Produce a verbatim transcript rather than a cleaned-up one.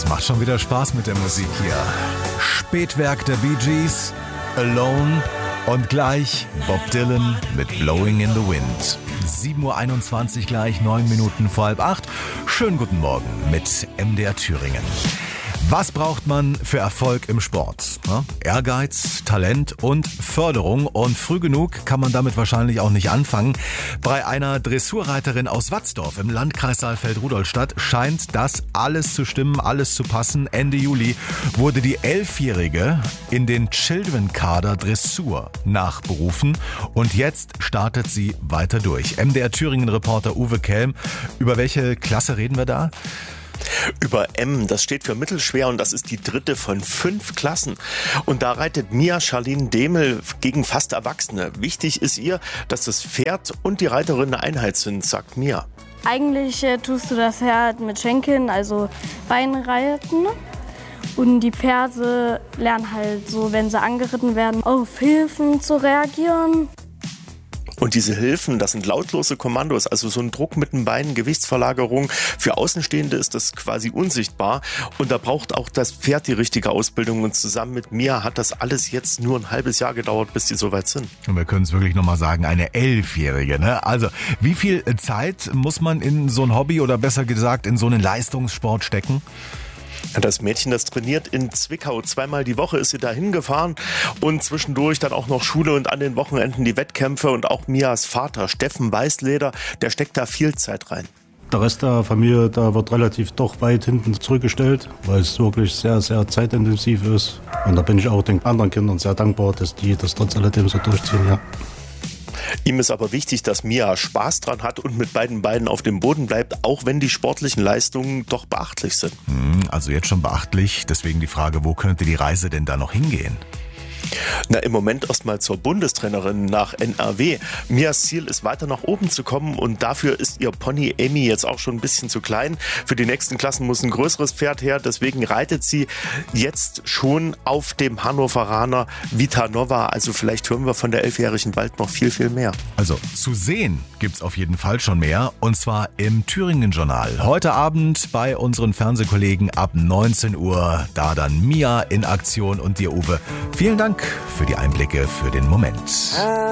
macht schon wieder Spaß mit der Musik hier. Spätwerk der Bee Gees, Alone und gleich Bob Dylan mit Blowing in the Wind. sieben Uhr einundzwanzig gleich, neun Minuten vor halb acht. Schönen guten Morgen mit M D R Thüringen. Was braucht man für Erfolg im Sport? Ehrgeiz, Talent und Förderung. Und früh genug kann man damit wahrscheinlich auch nicht anfangen. Bei einer Dressurreiterin aus Watzdorf im Landkreis Saalfeld-Rudolstadt scheint das alles zu stimmen, alles zu passen. Ende Juli wurde die Elfjährige in den Children-Kader Dressur nachberufen. Und jetzt startet sie weiter durch. M D R Thüringen-Reporter Uwe Kelm. Über welche Klasse reden wir da? Über M, das steht für mittelschwer und das ist die dritte von fünf Klassen. Und da reitet Mia Charlene Demel gegen fast Erwachsene. Wichtig ist ihr, dass das Pferd und die Reiterin eine Einheit sind, sagt Mia. Eigentlich äh, tust du das Pferd mit Schenkeln, also Beinreiten. Und die Pferde lernen halt so, wenn sie angeritten werden, auf Hilfen zu reagieren. Und diese Hilfen, das sind lautlose Kommandos, also so ein Druck mit den Beinen, Gewichtsverlagerung. Für Außenstehende ist das quasi unsichtbar. Und da braucht auch das Pferd die richtige Ausbildung. Und zusammen mit Mia hat das alles jetzt nur ein halbes Jahr gedauert, bis die soweit sind. Und wir können es wirklich nochmal sagen, eine Elfjährige, ne? Also, wie viel Zeit muss man in so ein Hobby oder besser gesagt in so einen Leistungssport stecken? Das Mädchen, das trainiert in Zwickau. Zweimal die Woche ist sie da hingefahren und zwischendurch dann auch noch Schule und an den Wochenenden die Wettkämpfe. Und auch Mias Vater, Steffen Weißleder, der steckt da viel Zeit rein. Der Rest der Familie, da wird relativ doch weit hinten zurückgestellt, weil es wirklich sehr, sehr zeitintensiv ist. Und da bin ich auch den anderen Kindern sehr dankbar, dass die das trotz alledem so durchziehen, ja. Ihm ist aber wichtig, dass Mia Spaß dran hat und mit beiden Beinen auf dem Boden bleibt, auch wenn die sportlichen Leistungen doch beachtlich sind. Also jetzt schon beachtlich, deswegen die Frage, wo könnte die Reise denn da noch hingehen? Na, im Moment erstmal zur Bundestrainerin nach N R W. Mias Ziel ist, weiter nach oben zu kommen und dafür ist ihr Pony Amy jetzt auch schon ein bisschen zu klein. Für die nächsten Klassen muss ein größeres Pferd her, deswegen reitet sie jetzt schon auf dem Hannoveraner Vita Nova. Also vielleicht hören wir von der Elfjährigen bald noch viel, viel mehr. Also zu sehen gibt's auf jeden Fall schon mehr und zwar im Thüringen-Journal. Heute Abend bei unseren Fernsehkollegen ab neunzehn Uhr, da dann Mia in Aktion und dir, Uwe. Vielen Dank für die Einblicke für den Moment.